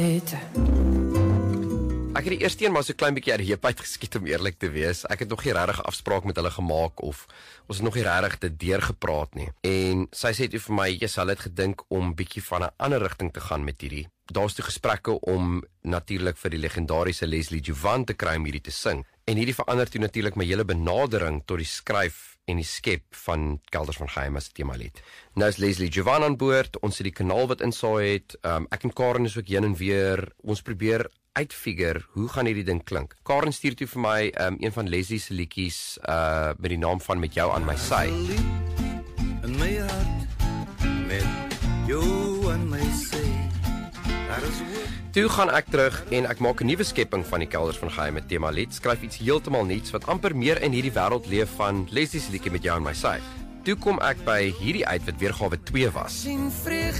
Ek het die eerste een maar so klein bietjie uit die heup uit geskiet om eerlik te wees. Ek het nog nie regtig afspraak met hulle gemaak of ons het nog nie regtig dit deurgepraat nie. En sy sê toe vir my, "Jy sal dit gedink om bietjie van 'n ander rigting te gaan met hierdie." Daar's toe gesprekke om natuurlik vir die legendariese Leslie Jovan te kry om hierdie te sing. En hierdie verander toe natuurlik my hele benadering tot die skryf en die skep van Kelders van Geheim as temalied. Nou is Leslie Jovan aan boord, ons het die kanaal wat insaai het, ek en Karen is ook heen en weer, ons probeer uitfigure, hoe gaan hierdie ding klink? Karen stuur toe vir my een van Leslie se liedjies met die naam van Met jou aan my sy. In my hart, met jou aan my sy. Toe gaan ek terug en ek maak 'n nuwe skepping van die Kelders van Geheim met temalied, skryf iets heeltemal nuuts wat amper meer in hierdie wêreld leef van Leslie se liedjie Met jou aan my sy. Toe kom ek by hierdie uit wat weergawe 2 was.